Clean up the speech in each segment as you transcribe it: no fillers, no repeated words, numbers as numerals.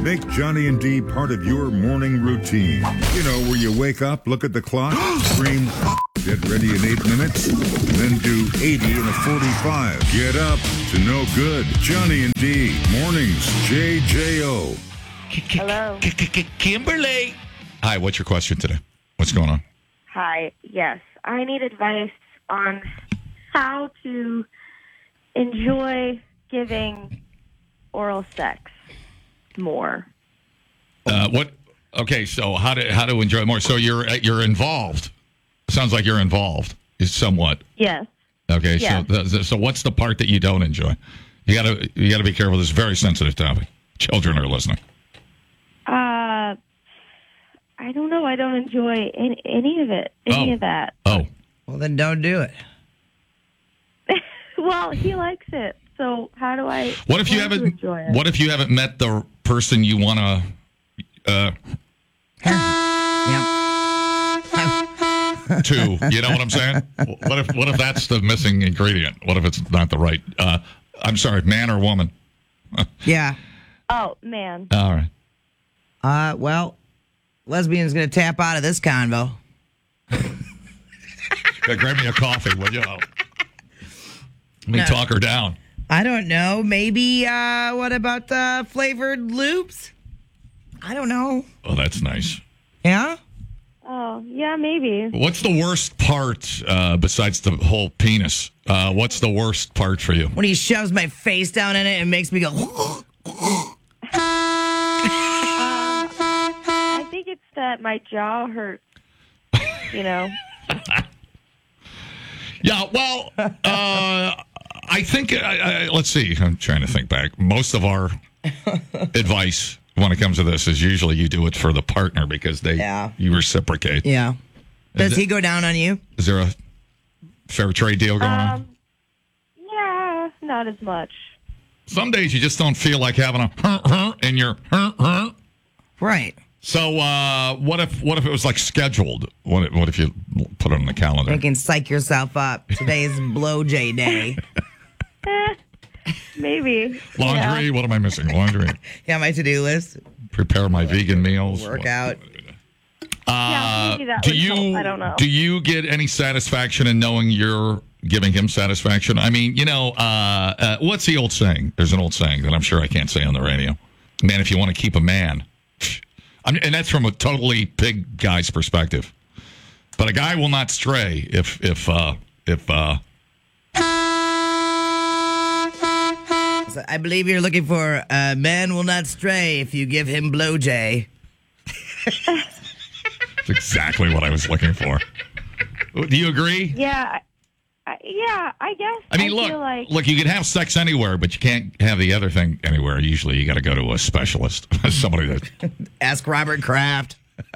Make Johnny and D part of your morning routine. You know, where you wake up, look at the clock, scream, get ready in 8 minutes, then do 80 in a 45. Get up to no good. Johnny and D, mornings, JJO. Hello. Kimberly. Hi, what's your question today? What's going on? Hi. Yes, I need advice on how to enjoy giving oral sex more. What? Okay, so how to enjoy it more? So you're involved. Sounds like you're involved. Somewhat. Yes. Okay. Yes. So what's the part that you don't enjoy? You gotta be careful. This is a very sensitive topic. Children are listening. I don't know. I don't enjoy any of it. Any of that. Oh. Well, then don't do it. Well, he likes it. So how do I? What if you enjoy it? What if you haven't met the person you want to? To, you know what I'm saying? What if that's the missing ingredient? What if it's not the right? I'm sorry, man or woman? Yeah. Oh, man. All right. Well, lesbian's gonna tap out of this convo. Grab me a coffee, will you? Let me talk her down. I don't know. Maybe, what about flavored loops? I don't know. Oh, that's nice. Yeah? Oh, yeah, maybe. What's the worst part besides the whole penis? What's the worst part for you? When he shoves my face down in it and makes me go... I think it's that my jaw hurts, you know. Yeah, well, I think, let's see, I'm trying to think back. Most of our advice when it comes to this is usually you do it for the partner because you reciprocate. Yeah. Does he go down on you? Is there a fair trade deal going on? Yeah, not as much. Some days you just don't feel like having a in your Right. So what if it was like scheduled? What if you put it on the calendar? You can psych yourself up. Today's blow J day. Maybe. Laundry? Yeah. What am I missing? Laundry. Yeah, my to-do list. Prepare my vegan meals. Workout. Yeah, maybe that would help. I don't know. Do you get any satisfaction in knowing you're giving him satisfaction? I mean, you know, what's the old saying? There's an old saying that I'm sure I can't say on the radio. Man, if you want to keep a man, and that's from a totally big guy's perspective. But a guy will not stray if I believe you're looking for a man will not stray if you give him blow J. That's exactly what I was looking for. Do you agree? Yeah. I guess. I mean, look, you can have sex anywhere, but you can't have the other thing anywhere. Usually you got to go to a specialist, somebody that... Ask Robert Kraft.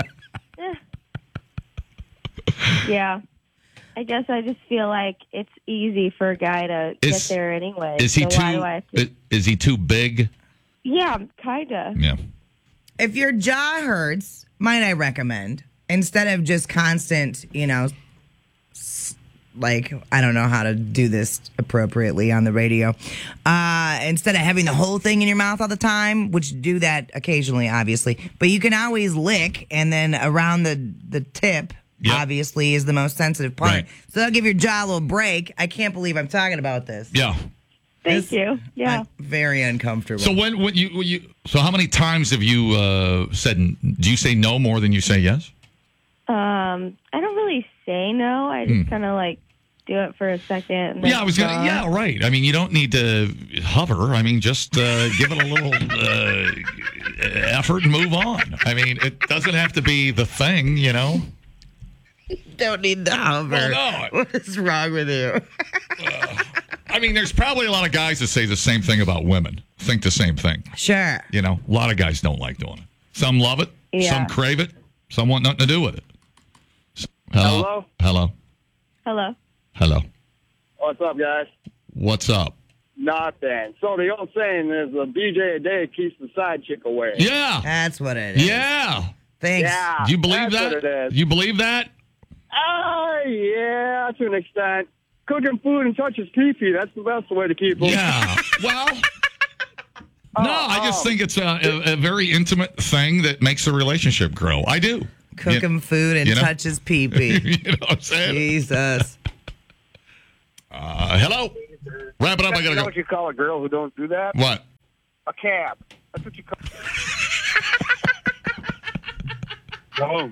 Yeah. I guess I just feel like it's easy for a guy to get there anyway. Is he is he too big? Yeah, kind of. Yeah. If your jaw hurts, might I recommend, instead of just constant, you know, like, I don't know how to do this appropriately on the radio. Instead of having the whole thing in your mouth all the time, which do that occasionally, obviously, but you can always lick, and then around the tip, obviously, is the most sensitive part. Right. So that'll give your jaw a little break. I can't believe I'm talking about this. Yeah. Thank you. Yeah. I'm very uncomfortable. So when you so how many times have you said? Do you say no more than you say yes? I don't really say no. I just kind of like do it for a second. And yeah, I was gonna. Yeah, right. I mean, you don't need to hover. I mean, just give it a little effort and move on. I mean, it doesn't have to be the thing, you know. You don't need the hover. Well, no. What is wrong with you? I mean, there's probably a lot of guys that say the same thing about women. Think the same thing. Sure. You know, a lot of guys don't like doing it. Some love it. Yeah. Some crave it. Some want nothing to do with it. Hello? Hello? Hello? Hello? What's up, guys? What's up? Nothing. So the old saying is a BJ a day keeps the side chick away. Yeah. That's what it is. Yeah. Thanks. Yeah. Do you believe that's that? What it is. You believe that? Yeah, to an extent. Cooking food and touches pee-pee, that's the best way to keep them. Yeah. Well, No, I just think it's a very intimate thing that makes the relationship grow. I do. Cook him food and touch his pee-pee. You know what I'm saying? Jesus. Hello? Wrap it up. I gotta You know go. what you call a girl who don't do that? What? A cab. That's what you call. Hello.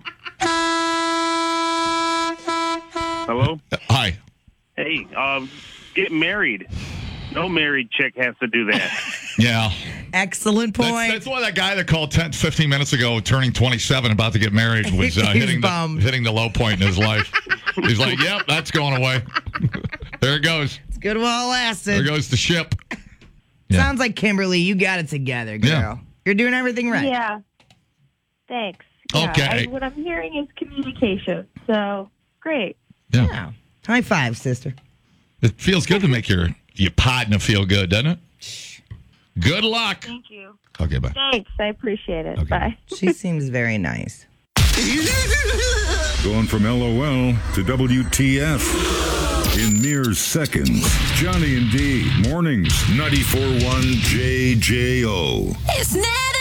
Hello. Hi. Hey, get married. No married chick has to do that. Yeah. Excellent point. That's why that guy that called 15 minutes ago, turning 27, about to get married, was hitting the low point in his life. He's like, yep, that's going away. There it goes. It's good while it lasted. There goes the ship. Yeah. Sounds like, Kimberly, you got it together, girl. Yeah. You're doing everything right. Yeah. Thanks. Yeah, Okay. what I'm hearing is communication. So, great. Yeah. High five, sister. It feels good to make your partner feel good, doesn't it? Good luck. Thank you. Okay, bye. Thanks. I appreciate it. Okay. Bye. She seems very nice. Going from LOL to WTF in mere seconds. Johnny and D, mornings, 94.1 JJO. It's never